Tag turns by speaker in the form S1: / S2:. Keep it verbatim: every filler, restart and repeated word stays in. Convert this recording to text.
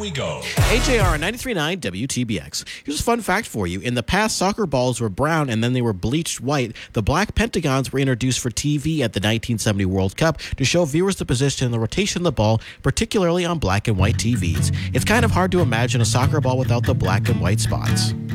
S1: we go.
S2: A J R ninety-three point nine W T B X. Here's a fun fact for you. In the past, soccer balls were brown and then they were bleached white. The black pentagons were introduced for T V at the nineteen seventy World Cup to show viewers the position and the rotation of the ball, particularly on black and white T Vs. It's kind of hard to imagine a soccer ball without the black and white spots.